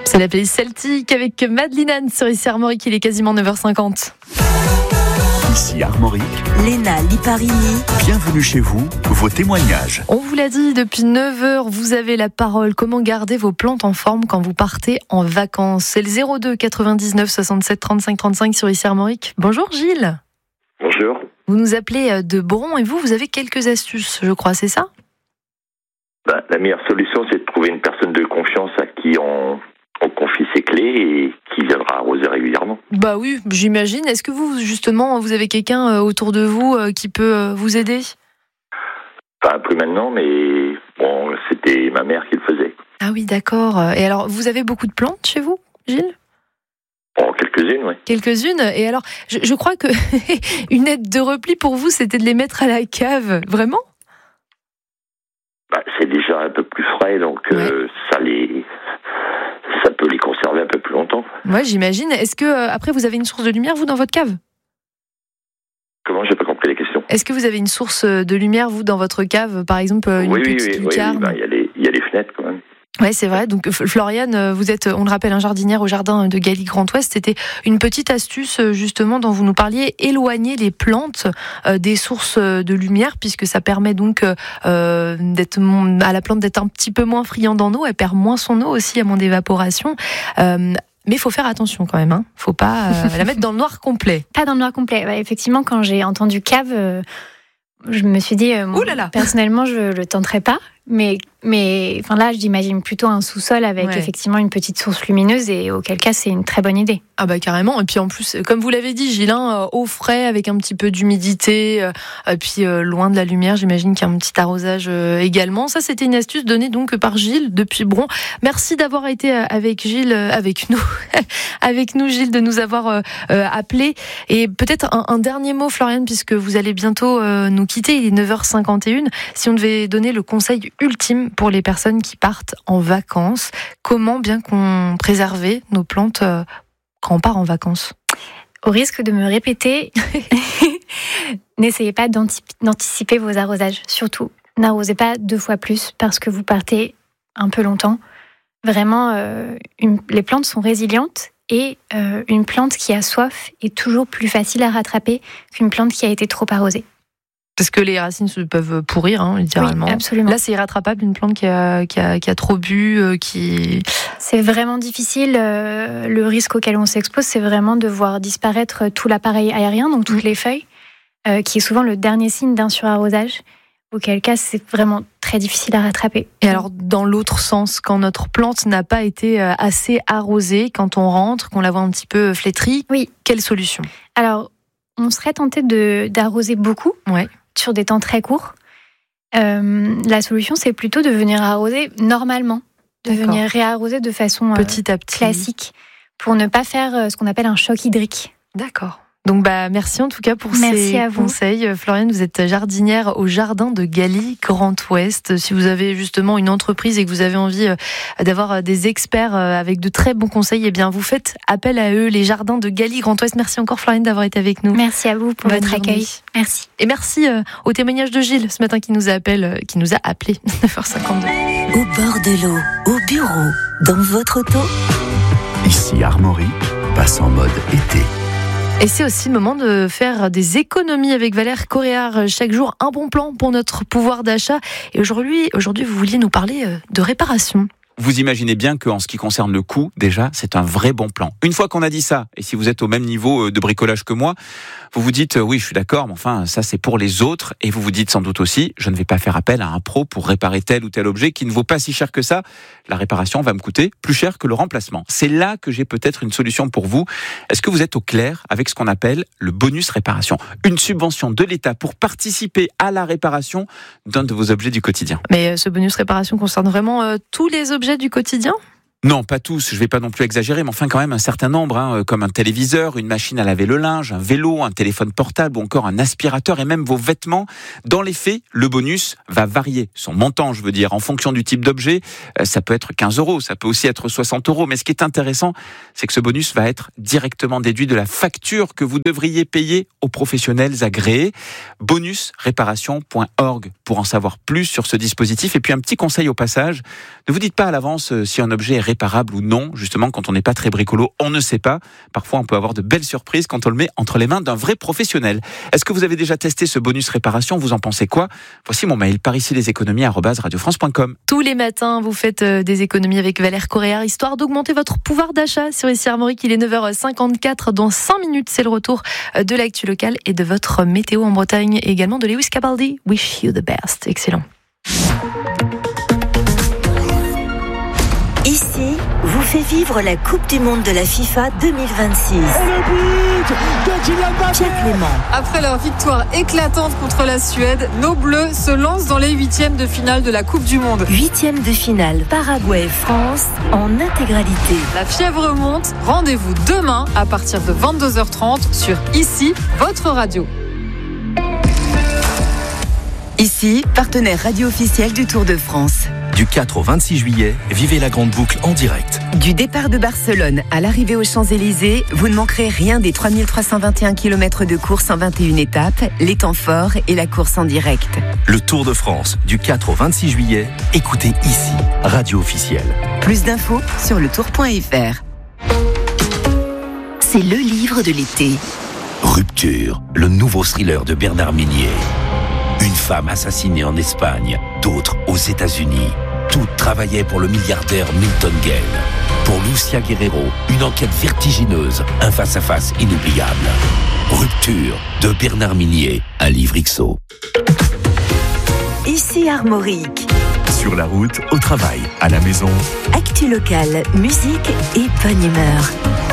C'est la playlist Celtique avec Madeleine Anne sur ici Armorique, il est quasiment 9h50. Ici Armorique, Léna Liparini. bienvenue chez vous, vos témoignages. On vous l'a dit, depuis 9h, vous avez la parole. Comment garder vos plantes en forme quand vous partez en vacances? C'est le 02 99 67 35 35 sur ici Armorique. Bonjour Gilles. Bonjour. Vous nous appelez de Bron et vous avez quelques astuces, je crois, c'est ça? La meilleure solution, c'est de trouver une personne de confiance à qui on confie ses clés et qui viendra arroser régulièrement. Bah oui, j'imagine. Est-ce que vous, justement, vous avez quelqu'un autour de vous qui peut vous aider? Pas plus maintenant, mais bon, c'était ma mère qui le faisait. Ah oui, d'accord. Et alors, vous avez beaucoup de plantes chez vous, Gilles? Bon, quelques-unes, oui. Quelques-unes. Et alors, je crois que une aide de repli pour vous, c'était de les mettre à la cave. Vraiment? C'est déjà un peu plus frais, donc ça peut les conserver un peu plus longtemps. Ouais, j'imagine. Est-ce que, après, vous avez une source de lumière, vous, dans votre cave? Comment? J'ai pas compris la question. Est-ce que vous avez une source de lumière, vous, dans votre cave? Par exemple, une petite lucarne? Oui, il y a les fenêtres, quand même. Ouais, c'est vrai. Donc, Floriane, vous êtes, on le rappelle, un jardinière au jardin de Galie Grand Ouest. C'était une petite astuce, justement, dont vous nous parliez, éloigner les plantes des sources de lumière, puisque ça permet donc à la plante d'être un petit peu moins friande en eau. Elle perd moins son eau aussi, à moins d'évaporation. Mais il faut faire attention quand même. Faut pas la mettre dans le noir complet. Pas dans le noir complet. Ouais, effectivement, quand j'ai entendu cave, je me suis dit, personnellement, je le tenterai pas. Mais enfin là, j'imagine plutôt un sous-sol avec effectivement une petite source lumineuse, et auquel cas, c'est une très bonne idée. Ah bah carrément. Et puis en plus, comme vous l'avez dit, Gilles, au frais avec un petit peu d'humidité, et puis loin de la lumière, j'imagine qu'il y a un petit arrosage également. Ça, c'était une astuce donnée donc par Gilles depuis Bron. Merci d'avoir été avec nous, Gilles, de nous avoir appelé. Et peut-être un dernier mot, Floriane, puisque vous allez bientôt nous quitter. Il est 9h51. Si on devait donner le conseil ultime pour les personnes qui partent en vacances, comment bien qu'on préserver nos plantes quand on part en vacances? Au risque de me répéter, n'essayez pas d'anticiper vos arrosages. Surtout, n'arrosez pas 2 fois plus parce que vous partez un peu longtemps. Vraiment, les plantes sont résilientes, et une plante qui a soif est toujours plus facile à rattraper qu'une plante qui a été trop arrosée. Parce que les racines peuvent pourrir, littéralement. Oui, absolument. Là, c'est irrattrapable, une plante qui a trop bu, C'est vraiment difficile. Le risque auquel on s'expose, c'est vraiment de voir disparaître tout l'appareil aérien, donc toutes les feuilles, qui est souvent le dernier signe d'un surarrosage, auquel cas, c'est vraiment très difficile à rattraper. Et alors, dans l'autre sens, quand notre plante n'a pas été assez arrosée, quand on rentre, qu'on la voit un petit peu flétrie, quelle solution? Alors, on serait tenté d'arroser beaucoup. Sur des temps très courts. La solution, c'est plutôt de venir arroser normalement, de venir réarroser de façon petit à petit, classique, pour ne pas faire ce qu'on appelle un choc hydrique. D'accord. Donc merci en tout cas pour ces conseils. Floriane, vous êtes jardinière au jardin de Galie Grand Ouest. Si vous avez justement une entreprise et que vous avez envie d'avoir des experts avec de très bons conseils, eh bien vous faites appel à eux, les jardins de Galie Grand Ouest. Merci encore Floriane d'avoir été avec nous. Merci à vous pour votre accueil. Merci. Et merci au témoignage de Gilles ce matin qui nous a appelé 9h52. Au bord de l'eau, au bureau, dans votre auto. Ici Armorique, passe en mode été. Et c'est aussi le moment de faire des économies avec Valère Coréard. Chaque jour, un bon plan pour notre pouvoir d'achat. Et aujourd'hui, vous vouliez nous parler de réparation. Vous imaginez bien qu'en ce qui concerne le coût, déjà, c'est un vrai bon plan. Une fois qu'on a dit ça, et si vous êtes au même niveau de bricolage que moi, vous vous dites, oui, je suis d'accord, mais enfin, ça c'est pour les autres. Et vous vous dites sans doute aussi, je ne vais pas faire appel à un pro pour réparer tel ou tel objet qui ne vaut pas si cher que ça. La réparation va me coûter plus cher que le remplacement. C'est là que j'ai peut-être une solution pour vous. Est-ce que vous êtes au clair avec ce qu'on appelle le bonus réparation? Une subvention de l'État pour participer à la réparation d'un de vos objets du quotidien. Mais ce bonus réparation concerne vraiment tous les objets du quotidien? Non, pas tous, je vais pas non plus exagérer, mais enfin quand même un certain nombre, comme un téléviseur, une machine à laver le linge, un vélo, un téléphone portable ou encore un aspirateur et même vos vêtements. Dans les faits, le bonus va varier. Son montant, je veux dire, en fonction du type d'objet, ça peut être 15 €, ça peut aussi être 60 €. Mais ce qui est intéressant, c'est que ce bonus va être directement déduit de la facture que vous devriez payer aux professionnels agréés. Bonusréparation.org pour en savoir plus sur ce dispositif. Et puis un petit conseil au passage, ne vous dites pas à l'avance si un objet est réparable ou non. Justement, quand on n'est pas très bricolo, on ne sait pas. Parfois, on peut avoir de belles surprises quand on le met entre les mains d'un vrai professionnel. Est-ce que vous avez déjà testé ce bonus réparation? Vous en pensez quoi? Voici mon mail, paricileséconomies@radiofrance.com. Tous les matins, vous faites des économies avec Valère Coréard, histoire d'augmenter votre pouvoir d'achat sur Ici Armorique. Il est 9h54. Dans 5 minutes, c'est le retour de l'actu locale et de votre météo en Bretagne et également de Lewis Capaldi. Wish you the best. Excellent. Ici vous fait vivre la Coupe du Monde de la FIFA 2026. Et le but de Kylian Mbappé. Pierre Clément. Après leur victoire éclatante contre la Suède, nos Bleus se lancent dans les 8e de finale de la Coupe du Monde. 8e de finale, Paraguay-France en intégralité. La fièvre monte. Rendez-vous demain à partir de 22h30 sur Ici, votre radio. Ici, partenaire radio officiel du Tour de France. Du 4 au 26 juillet, vivez la grande boucle en direct. Du départ de Barcelone à l'arrivée aux Champs-Élysées, vous ne manquerez rien des 3321 km de course en 21 étapes, les temps forts et la course en direct. Le Tour de France, du 4 au 26 juillet, écoutez ici, radio officielle. Plus d'infos sur letour.fr. C'est le livre de l'été. Rupture, le nouveau thriller de Bernard Minier. Une femme assassinée en Espagne, d'autres aux États-Unis. Toutes travaillaient pour le milliardaire Milton Gale. Pour Lucia Guerrero, une enquête vertigineuse, un face-à-face inoubliable. Rupture de Bernard Minier, un livre XO. Ici Armorique. Sur la route, au travail, à la maison. Actu locale, musique et bonne humeur.